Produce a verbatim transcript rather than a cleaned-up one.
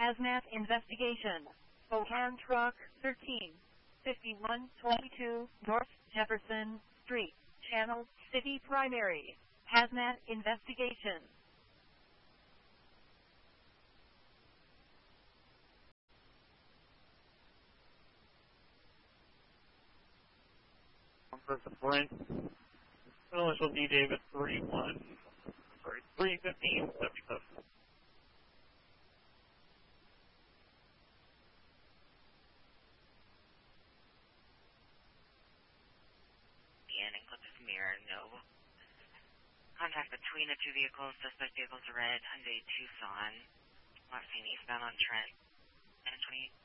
Hazmat investigation. Spokane truck thirteen fifty-one twenty-two North Jefferson Street, Channel City Primary. Hazmat investigation. For the Flint, initial D David three one, sorry, three fifteen seventy-seven. And Eclipse Mirror, no contact between the two vehicles. Suspect vehicles are red, Hyundai Tucson. Not seen eastbound on Trent. ten twenty-eight.